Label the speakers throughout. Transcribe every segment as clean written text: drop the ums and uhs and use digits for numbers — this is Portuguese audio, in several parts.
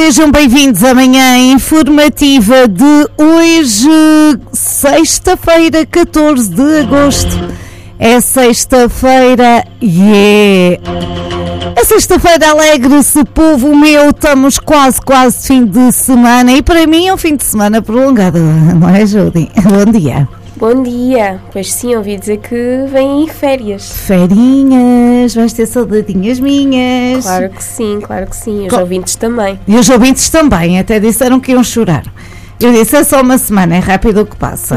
Speaker 1: Sejam bem-vindos à manhã informativa de hoje, sexta-feira, 14 de agosto. É sexta-feira e é sexta-feira, alegre-se, povo meu, estamos quase fim de semana e para mim é um fim de semana prolongado, não é, Judy? Bom dia.
Speaker 2: Bom dia, pois sim, ouvi dizer que vêm férias.
Speaker 1: Ferinhas, vais ter saudadinhas minhas.
Speaker 2: Claro que sim, e os ouvintes também.
Speaker 1: E os ouvintes também, até disseram que iam chorar. Eu disse, é só uma semana, é rápido o que passa.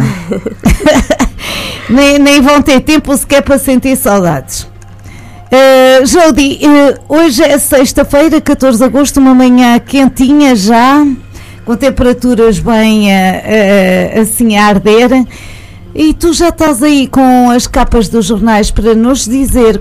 Speaker 1: nem vão ter tempo sequer para sentir saudades. Jody, hoje é sexta-feira, 14 de agosto, uma manhã quentinha já, com temperaturas bem assim a arder. E tu já estás aí com as capas dos jornais para nos dizer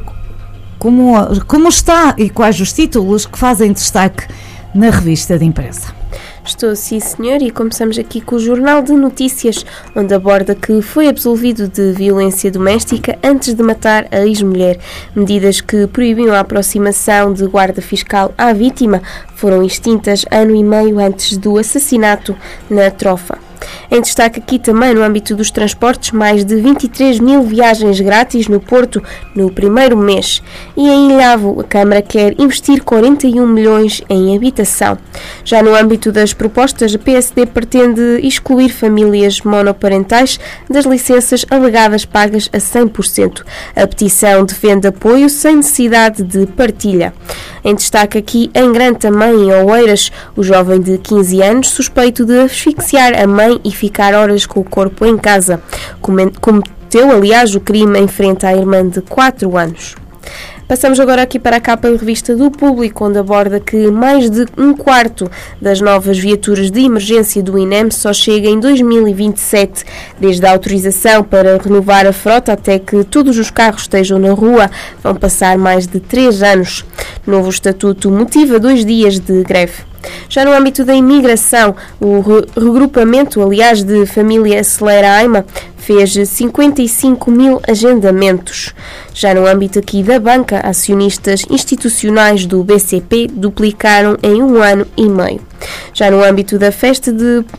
Speaker 1: como está e quais os títulos que fazem destaque na revista de imprensa.
Speaker 2: Estou, sim senhor, e começamos aqui com o Jornal de Notícias, onde aborda que foi absolvido de violência doméstica antes de matar a ex-mulher. Medidas que proibiam a aproximação de guarda fiscal à vítima foram extintas ano e meio antes do assassinato na Trofa. Em destaque aqui também no âmbito dos transportes, mais de 23 mil viagens grátis no Porto no primeiro mês. E em Ilhavo, a Câmara quer investir 41 milhões em habitação. Já no âmbito das propostas, a PSD pretende excluir famílias monoparentais das licenças alegadas pagas a 100%. A petição defende apoio sem necessidade de partilha. Em destaque aqui em Grande também, em Oeiras, o jovem de 15 anos, suspeito de asfixiar a mãe e ficar horas com o corpo em casa. Cometeu, aliás, o crime em frente à irmã de 4 anos. Passamos agora aqui para a capa da revista do Público, onde aborda que mais de um quarto das novas viaturas de emergência do INEM só chega em 2027. Desde a autorização para renovar a frota até que todos os carros estejam na rua, vão passar mais de 3 anos. Novo estatuto motiva 2 dias de greve. Já no âmbito da imigração, o regrupamento, aliás, de família Acelera AIMA fez 55 mil agendamentos. Já no âmbito aqui da banca, acionistas institucionais do BCP duplicaram em 1 ano e meio. Já no âmbito da festa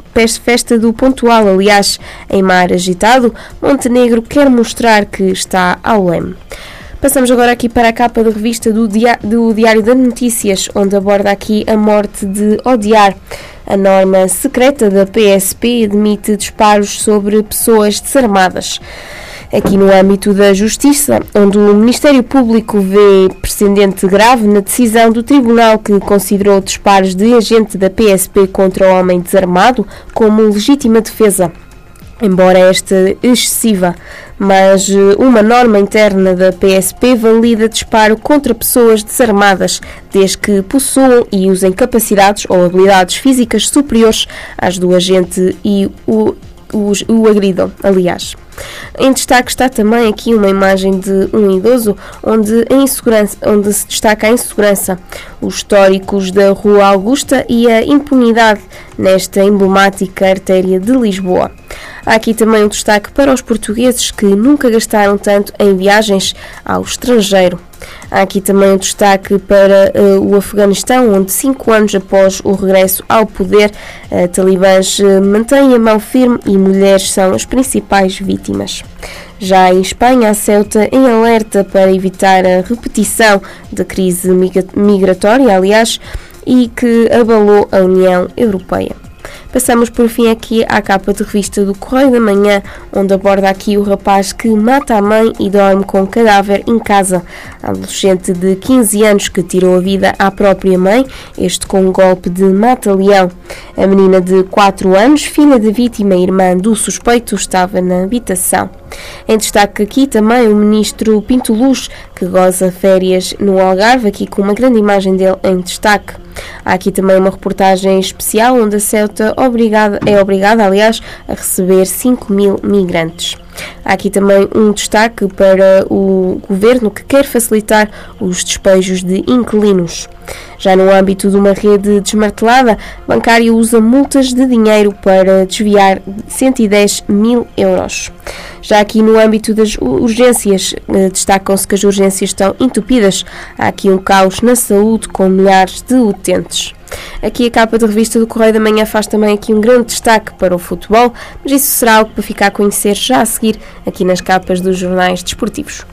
Speaker 2: do Pontual, aliás, em mar agitado, Montenegro quer mostrar que está ao leme. Passamos agora aqui para a capa da revista do Diário das Notícias, onde aborda aqui a morte de Odiar. A norma secreta da PSP admite disparos sobre pessoas desarmadas. Aqui no âmbito da Justiça, onde o Ministério Público vê precedente grave na decisão do Tribunal que considerou disparos de agente da PSP contra o homem desarmado como legítima defesa. Embora esta excessiva, mas uma norma interna da PSP valida disparo contra pessoas desarmadas, desde que possuam e usem capacidades ou habilidades físicas superiores às do agente e o agridam, aliás. Em destaque está também aqui uma imagem de um idoso onde se destaca a insegurança, os históricos da Rua Augusta e a impunidade nesta emblemática artéria de Lisboa. Há aqui também um destaque para os portugueses que nunca gastaram tanto em viagens ao estrangeiro. Há aqui também um destaque para o Afeganistão, onde 5 anos após o regresso ao poder, talibãs mantêm a mão firme e mulheres são as principais vítimas. Já em Espanha, a Ceuta em alerta para evitar a repetição da crise migratória, aliás, e que abalou a União Europeia. Passamos por fim aqui à capa de revista do Correio da Manhã, onde aborda aqui o rapaz que mata a mãe e dorme com o cadáver em casa. A adolescente de 15 anos que tirou a vida à própria mãe, este com um golpe de mata-leão. A menina de 4 anos, filha da vítima e irmã do suspeito, estava na habitação. Em destaque aqui também o ministro Pinto Luz, que goza férias no Algarve, aqui com uma grande imagem dele em destaque. Há aqui também uma reportagem especial onde a Ceuta é obrigada, aliás, a receber 5 mil migrantes. Há aqui também um destaque para o governo que quer facilitar os despejos de inquilinos. Já no âmbito de uma rede desmartelada, bancária usa multas de dinheiro para desviar 110 mil euros. Já aqui no âmbito das urgências, destacam-se que as urgências estão entupidas. Há aqui um caos na saúde com milhares de utentes. Aqui a capa de revista do Correio da Manhã faz também aqui um grande destaque para o futebol, mas isso será algo para ficar a conhecer já a seguir aqui nas capas dos jornais desportivos.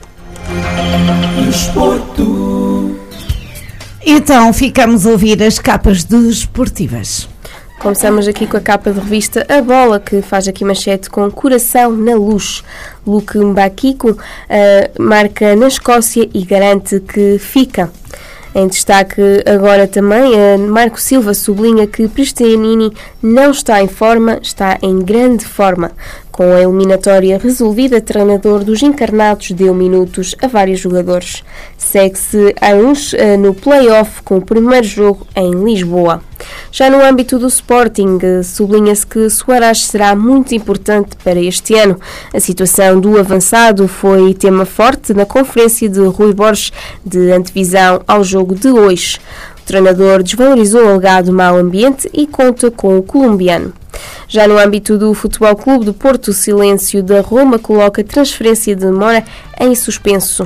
Speaker 3: Desporto.
Speaker 1: Então ficamos a ouvir as capas desportivas.
Speaker 2: Começamos aqui com a capa de revista A Bola, que faz aqui manchete com coração na luz. Luke Mbakiko marca na Escócia e garante que fica. Em destaque agora também, Marco Silva sublinha que Pristianini não está em forma, está em grande forma. Com a eliminatória resolvida, treinador dos encarnados deu minutos a vários jogadores. Segue-se a uns no play-off com o primeiro jogo em Lisboa. Já no âmbito do Sporting, sublinha-se que Soares será muito importante para este ano. A situação do avançado foi tema forte na conferência de Rui Borges de antevisão ao jogo de hoje. O treinador desvalorizou o alegado mau ambiente e conta com o colombiano. Já no âmbito do Futebol Clube do Porto, o silêncio da Roma coloca a transferência de Mora em suspenso.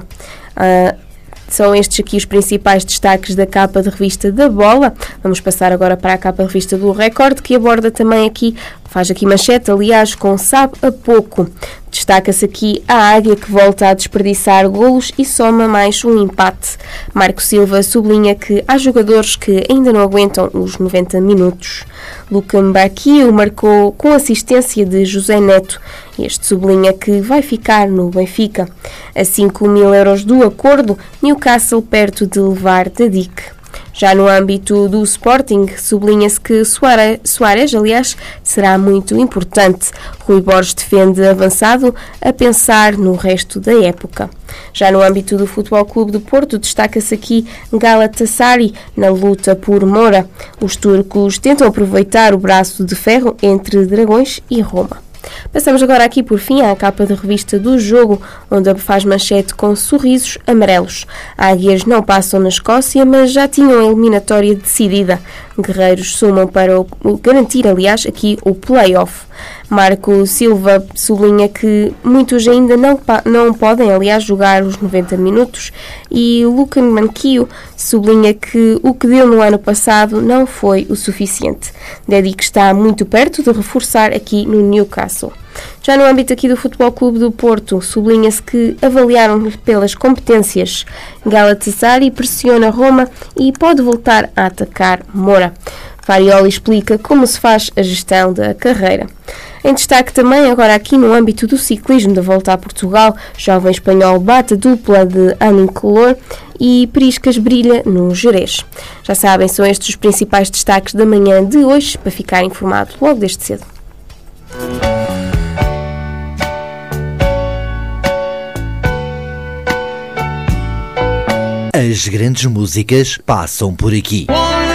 Speaker 2: São estes aqui os principais destaques da capa de revista da Bola. Vamos passar agora para a capa de revista do Record, que aborda também aqui, faz aqui manchete, aliás, com sabe a pouco. Destaca-se aqui a Águia, que volta a desperdiçar golos e soma mais um empate. Marco Silva sublinha que há jogadores que ainda não aguentam os 90 minutos. Luca Mbakio marcou com assistência de José Neto. Este sublinha que vai ficar no Benfica. A 5.000 euros do acordo, Newcastle perto de levar da DIC. Já no âmbito do Sporting, sublinha-se que Soares, aliás, será muito importante. Rui Borges defende avançado a pensar no resto da época. Já no âmbito do Futebol Clube do Porto, destaca-se aqui Galatasaray na luta por Moura. Os turcos tentam aproveitar o braço de ferro entre Dragões e Roma. Passamos agora aqui por fim à capa da revista do Jogo, onde faz manchete com sorrisos amarelos. Águias não passam na Escócia, mas já tinham a eliminatória decidida. Guerreiros sumam para garantir, aliás, aqui o play-off. Marco Silva sublinha que muitos ainda não podem, aliás, jogar os 90 minutos e Luca Manquio sublinha que o que deu no ano passado não foi o suficiente. Dedique está muito perto de reforçar aqui no Newcastle. Já no âmbito aqui do Futebol Clube do Porto, sublinha-se que avaliaram pelas competências. Galatasaray pressiona Roma e pode voltar a atacar Moura. Farioli explica como se faz a gestão da carreira. Em destaque também, agora aqui no âmbito do ciclismo da Volta a Portugal, jovem espanhol bate a dupla de Anin Color e Priscas brilha no Jerez. Já sabem, são estes os principais destaques da manhã de hoje, para ficar informado logo desde cedo.
Speaker 3: As grandes músicas passam por aqui.